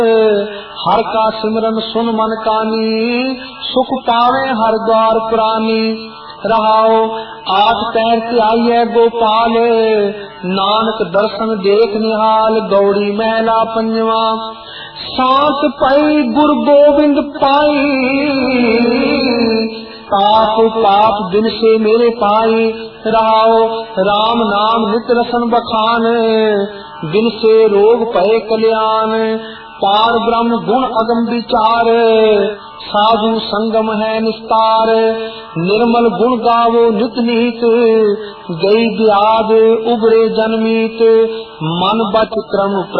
हर का सिमरन सुन मन कानी, सुख पावे हर द्वार पुरानी। रहाओ आठ पैर से आइए गोपाल, नानक दर्शन देख निहाल। गौड़ी महला पंजवा, सांस पाई गुरु गोविंद पाई, पाप पाप दिन से मेरे पाई। रहाओ राम नाम नित रसन बखान, दिन से रोग पए कल्याण। पार ब्रह्म गुण अगम विचार, साधु संगम है निस्तार। निर्मल गुण गावो नित नीत, गई व्याध उबरे जन्मीत। मन बच क्रम